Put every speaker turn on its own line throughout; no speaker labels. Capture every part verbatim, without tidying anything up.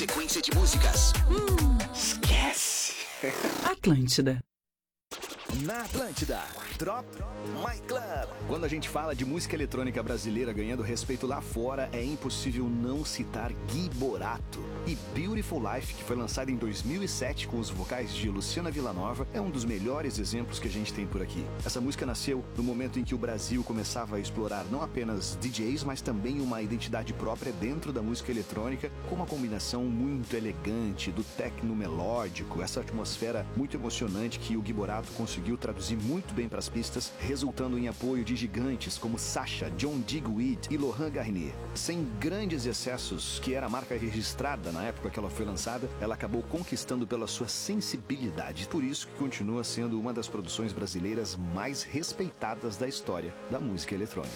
Sequência de músicas.
Hum, esquece. Atlântida.
Na Atlântida, Drop My Club. Quando a gente fala de música eletrônica brasileira ganhando respeito lá fora, é impossível não citar Gui Borato. E Beautiful Life, que foi lançado em dois mil e sete com os vocais de Luciana Villanova, é um dos melhores exemplos que a gente tem por aqui. Essa música nasceu no momento em que o Brasil começava a explorar não apenas D Js, mas também uma identidade própria dentro da música eletrônica, com uma combinação muito elegante do techno melódico, essa atmosfera muito emocionante que o Gui Borato conseguiu traduzir muito bem para as pistas, resultando em apoio de gigantes como Sasha, John Digweed e Laurent Garnier. Sem grandes excessos, que era a marca registrada na época que ela foi lançada, ela acabou conquistando pela sua sensibilidade. Por isso que continua sendo uma das produções brasileiras mais respeitadas da história da música eletrônica.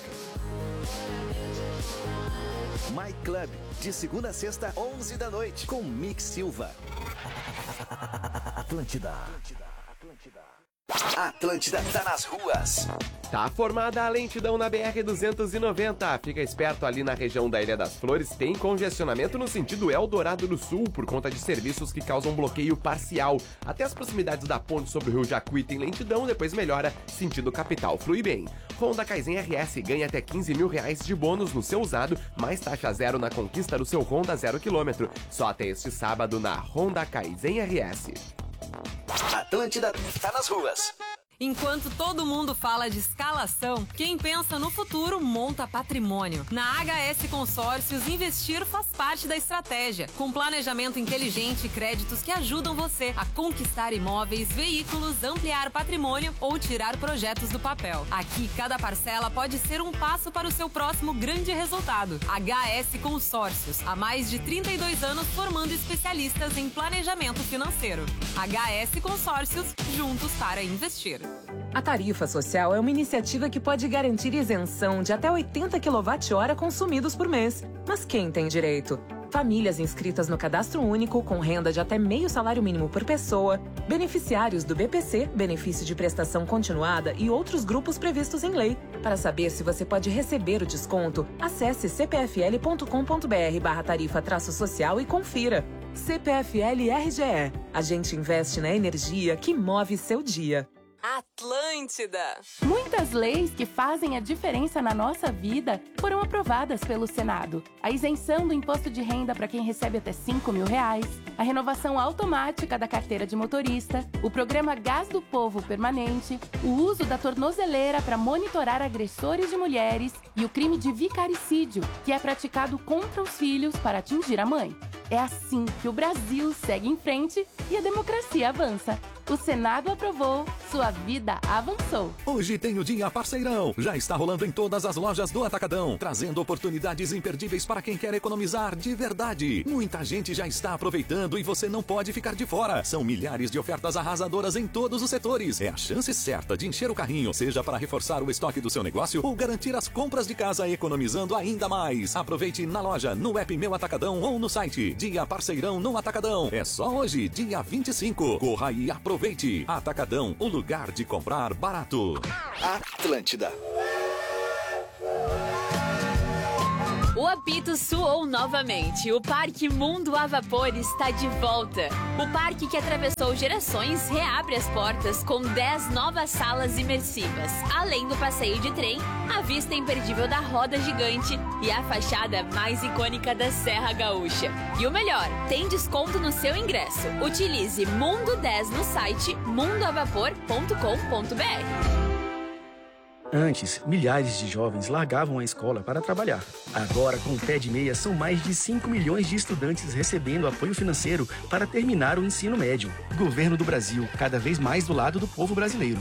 My Club, de segunda a sexta, onze da noite, com Mick Silva. Atlântida. Atlântida tá nas ruas.
Tá formada a lentidão na B R duzentos e noventa. Fica esperto, ali na região da Ilha das Flores tem congestionamento no sentido Eldorado do Sul por conta de serviços que causam bloqueio parcial. Até as proximidades da ponte sobre o Rio Jacuí tem lentidão, depois melhora, sentido capital flui bem. Honda Kaizen R S ganha até quinze mil reais de bônus no seu usado, mais taxa zero na conquista do seu Honda zero quilômetro. Só até este sábado na Honda Kaizen R S.
Atlântida tá nas ruas.
Enquanto todo mundo fala de escalação, quem pensa no futuro monta patrimônio. Na H S Consórcios, investir faz parte da estratégia. Com planejamento inteligente e créditos que ajudam você a conquistar imóveis, veículos, ampliar patrimônio ou tirar projetos do papel. Aqui, cada parcela pode ser um passo para o seu próximo grande resultado. H S Consórcios, há mais de trinta e dois anos formando especialistas em planejamento financeiro. H S Consórcios, juntos para investir.
A tarifa social é uma iniciativa que pode garantir isenção de até oitenta quilowatt-hora consumidos por mês. Mas quem tem direito? Famílias inscritas no Cadastro Único com renda de até meio salário mínimo por pessoa, beneficiários do B P C, benefício de prestação continuada e outros grupos previstos em lei. Para saber se você pode receber o desconto, acesse c p f l ponto com ponto b r barra tarifa traço social e confira. C P F L R G E. A gente investe na energia que move seu dia.
Atlântida.
Muitas leis que fazem a diferença na nossa vida foram aprovadas pelo Senado. A isenção do imposto de renda para quem recebe até cinco mil reais, a renovação automática da carteira de motorista, o programa Gás do Povo Permanente, o uso da tornozeleira para monitorar agressores de mulheres e o crime de vicaricídio, que é praticado contra os filhos para atingir a mãe. É assim que o Brasil segue em frente e a democracia avança. O Senado aprovou, sua vida avançou.
Hoje tem o Dia Parceirão. Já está rolando em todas as lojas do Atacadão, trazendo oportunidades imperdíveis para quem quer economizar de verdade. Muita gente já está aproveitando e você não pode ficar de fora. São milhares de ofertas arrasadoras em todos os setores. É a chance certa de encher o carrinho, seja para reforçar o estoque do seu negócio ou garantir as compras de casa economizando ainda mais. Aproveite na loja, no app Meu Atacadão ou no site. Dia Parceirão no Atacadão. É só hoje, dia vinte e cinco. Corra e aproveite. Atacadão, o lugar de comprar barato.
Atlântida.
O apito soou novamente. O Parque Mundo a Vapor está de volta. O parque que atravessou gerações reabre as portas com dez novas salas imersivas. Além do passeio de trem, a vista imperdível da roda gigante e a fachada mais icônica da Serra Gaúcha. E o melhor, tem desconto no seu ingresso. Utilize Mundo dez no site mundo a vapor ponto com ponto b r.
Antes, milhares de jovens largavam a escola para trabalhar. Agora, com o Pé de Meia, são mais de cinco milhões de estudantes recebendo apoio financeiro para terminar o ensino médio. Governo do Brasil, cada vez mais do lado do povo brasileiro.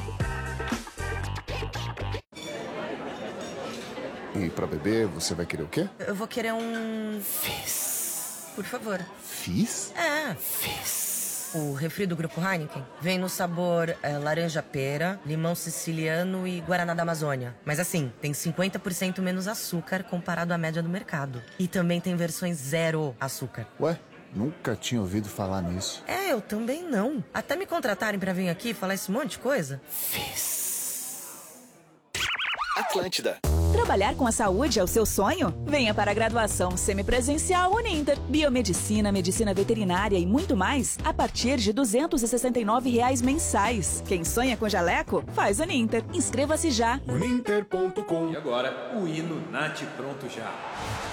E pra beber, você vai querer o quê?
Eu vou querer um... Fizz. Por favor.
Fizz?
É. Fizz. O refri do Grupo Heineken vem no sabor é, laranja-pera, limão siciliano e guaraná da Amazônia. Mas assim, tem cinquenta por cento menos açúcar comparado à média do mercado. E também tem versões zero açúcar.
Ué? Nunca tinha ouvido falar nisso.
É, eu também não. Até me contratarem pra vir aqui e falar esse monte de coisa.
Fizz. Atlântida.
Trabalhar com a saúde é o seu sonho? Venha para a graduação semipresencial Uninter. Biomedicina, medicina veterinária e muito mais a partir de duzentos e sessenta e nove reais mensais. Quem sonha com jaleco, faz Uninter. Inscreva-se já.
Uninter ponto com. E agora, o hino Nath Pronto Já.